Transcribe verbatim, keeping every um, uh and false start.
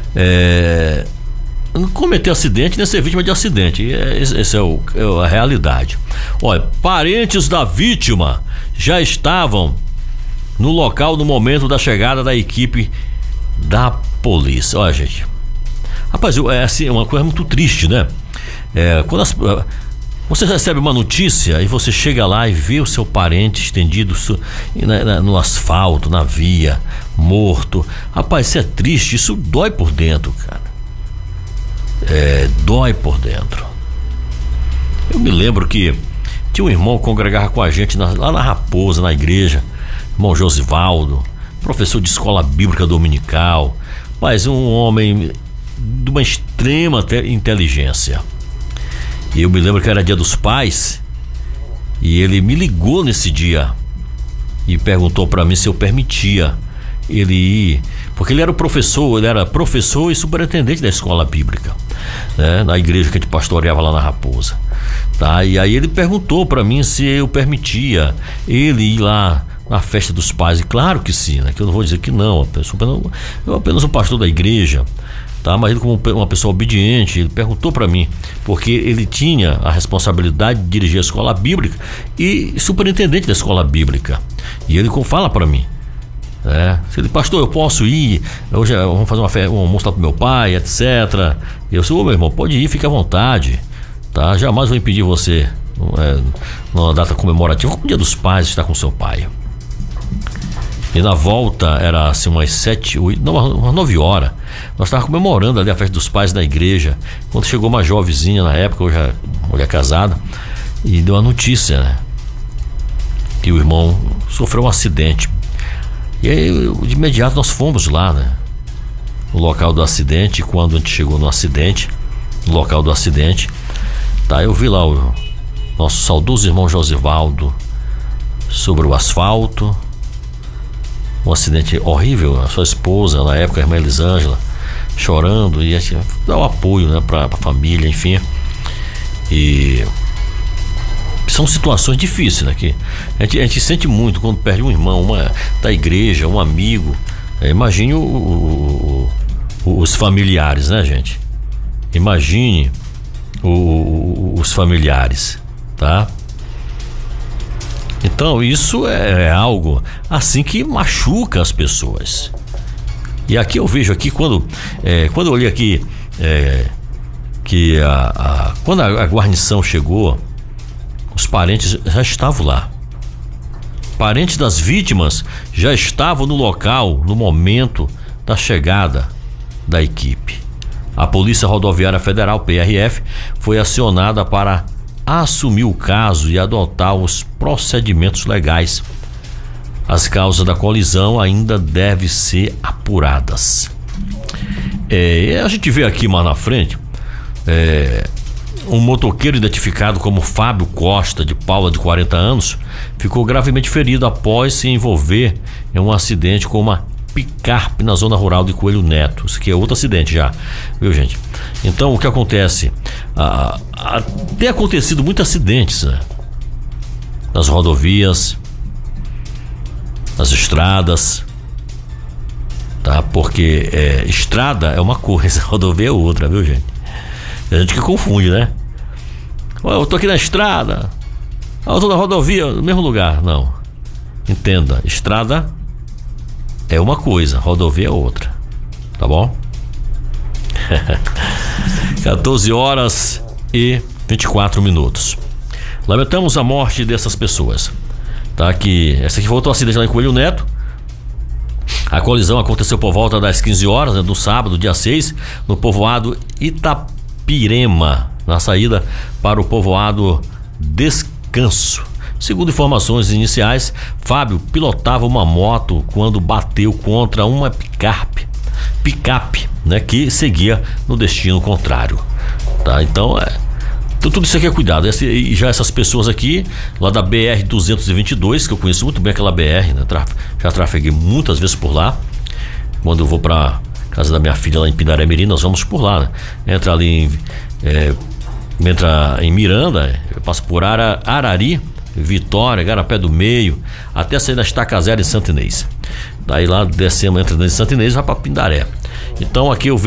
é, não cometer acidente nem ser vítima de acidente. Essa é, o, é a realidade. Olha, parentes da vítima já estavam no local no momento da chegada da equipe da polícia. Olha, gente, rapaz, é assim, uma coisa muito triste, né? É, quando as, você recebe uma notícia e você chega lá e vê o seu parente estendido na, na, no asfalto, na via, morto. Rapaz, isso é triste, isso dói por dentro, cara. É, dói por dentro. Eu me lembro que tinha um irmão que congregava com a gente na, lá na Raposa, na igreja, irmão Josivaldo, professor de escola bíblica dominical, mas um homem de uma extrema inteligência. E eu me lembro que era dia dos pais e ele me ligou nesse dia e perguntou para mim se eu permitia ele ir, porque ele era o professor, ele era professor e superintendente da escola bíblica, né, na igreja que a gente pastoreava lá na Raposa, tá? E aí ele perguntou para mim se eu permitia ele ir lá na festa dos pais, e claro que sim, né? Que eu não vou dizer que não, eu sou apenas, eu apenas um pastor da igreja, tá? Mas ele, como uma pessoa obediente, ele perguntou para mim, porque ele tinha a responsabilidade de dirigir a escola bíblica e superintendente da escola bíblica, e ele fala para mim, né? Se ele, pastor, eu posso ir, hoje vamos fazer uma festa, um almoço lá pro meu pai, etcétera. E eu disse, ô meu irmão, pode ir, fique à vontade, tá? Jamais vou impedir você, é, numa data comemorativa, como o dia dos pais, estar com seu pai. E na volta era assim umas sete, oito, não, umas nove horas. Nós estávamos comemorando ali a festa dos pais da igreja. Quando chegou uma jovenzinha na época, hoje é mulher casada, e deu a notícia, né? Que o irmão sofreu um acidente. E aí, de imediato, nós fomos lá, né? No local do acidente. E quando a gente chegou no acidente, no local do acidente, tá? Eu vi lá o nosso saudoso irmão Josivaldo sobre o asfalto. Um acidente horrível, a sua esposa, na época a irmã Elisângela, chorando, e a gente dá o apoio, né, para a família, enfim. E são situações difíceis, né, que a gente, a gente sente muito quando perde um irmão, uma da igreja, um amigo. É, imagine o, o, o, os familiares, né, gente? Imagine o, o, os familiares, tá? Então isso é, é algo assim que machuca as pessoas. E aqui eu vejo aqui quando é, quando eu olhei aqui é, que a, a, quando a, a guarnição chegou, os parentes já estavam lá. Parentes das vítimas já estavam no local no momento da chegada da equipe. A Polícia Rodoviária Federal, P R F, foi acionada para assumir o caso e adotar os procedimentos legais. As causas da colisão ainda devem ser apuradas. É, a gente vê aqui mais na frente é, um motoqueiro identificado como Fábio Costa de Paula, de quarenta anos, ficou gravemente ferido após se envolver em um acidente com uma picape na zona rural de Coelho Neto. Isso aqui é outro acidente já, viu, gente? Então o que acontece? Ah, ah, tem acontecido muitos acidentes, né? Nas rodovias, nas estradas, tá? Porque é, estrada é uma coisa, rodovia é outra, viu, gente? A gente que confunde, né? Eu tô aqui na estrada, eu tô na rodovia, no mesmo lugar. Não, entenda, estrada é uma coisa, rodovia é outra, tá bom? quatorze horas e vinte e quatro minutos. Lamentamos a morte dessas pessoas, tá? Que essa aqui foi outro acidente lá em Coelho Neto. A colisão aconteceu por volta das quinze horas, né, do sábado, dia seis, no povoado Itapirema, na saída para o povoado Descanso. Segundo informações iniciais, Fábio pilotava uma moto quando bateu contra uma picape, picape, né, que seguia no destino contrário, tá? Então, é, então tudo isso aqui é cuidado. Esse, e já essas pessoas aqui, lá da B R duzentos e vinte e dois, que eu conheço muito bem aquela B R, né, traf, já trafeguei muitas vezes por lá. Quando eu vou para casa da minha filha lá em Pindaré Mirim, nós vamos por lá, né? Entra ali em, é, entra em Miranda, eu passo por Ara, Arari, Vitória, Garapé do Meio, até sair da Estaca Zero em Santo Inês. Daí lá descemos, entra em Santo Inês e vai para Pindaré. Então aqui eu vejo